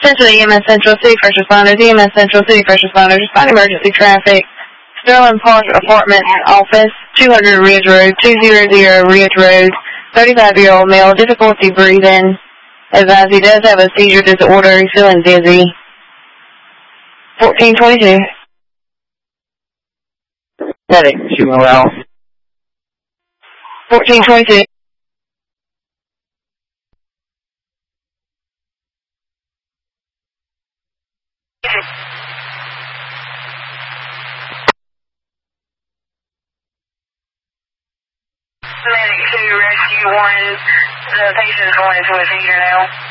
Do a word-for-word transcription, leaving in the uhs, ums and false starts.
Attention E M S Central City First Responders, E M S Central City First Responders, respond emergency traffic. Sterling Park Apartment Office, two hundred Ridge Road, two hundred Ridge Road, thirty-five-year-old male, difficulty breathing. Advise he does have a seizure disorder, he's feeling dizzy. fourteen twenty-two. Medic, two morale. fourteen twenty-two. Medic two, rescue one. The patient is going into a seizure now.